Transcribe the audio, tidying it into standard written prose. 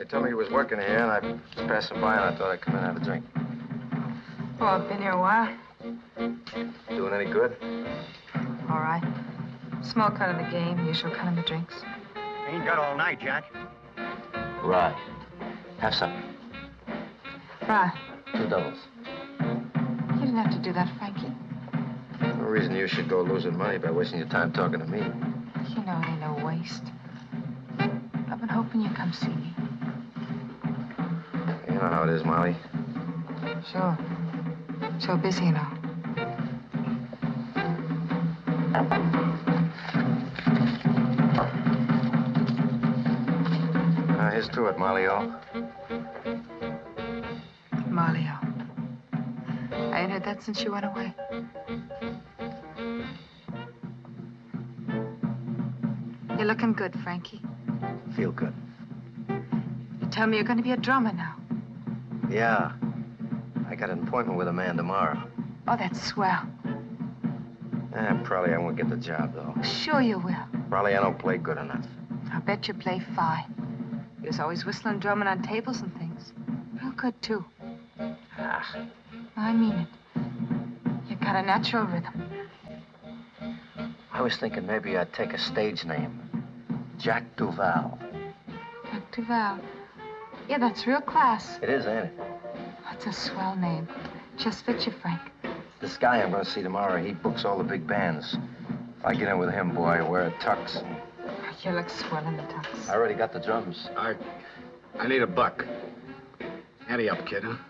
told me he was working here, and I was passing by, and I thought I'd come in and have a drink. Oh, I've been here a while. Doing any good? All right. Small cut of the game, usual cut of the drinks. Ain't got all night, Jack. Right. Have some. Right. 2 doubles. You didn't have to do that, Frankie. No reason you should go losing money by wasting your time talking to me. You know it ain't no waste. I've been hoping you'd come see me. You know how it is, Molly. Sure. So busy and all. Here's to it, Molly-O. Molly-O. I ain't heard that since you went away. You're looking good, Frankie. Feel good. You tell me you're going to be a drummer now. Yeah. I got an appointment with a man tomorrow. Oh, that's swell. Probably I won't get the job, though. Sure you will. Probably I don't play good enough. I'll bet you play fine. You was always whistling, drumming on tables and things. Real good, too. I mean it. You got a natural rhythm. I was thinking maybe I'd take a stage name. Jack Duval. Jack Duval. Yeah, that's real class. It is, ain't it? That's a swell name. Just fits you, Frank. This guy I'm going to see tomorrow, he books all the big bands. If I get in with him, boy, I wear a tux. You look swell in the tux. I already got the drums. I need $1. Ante up, kid, huh?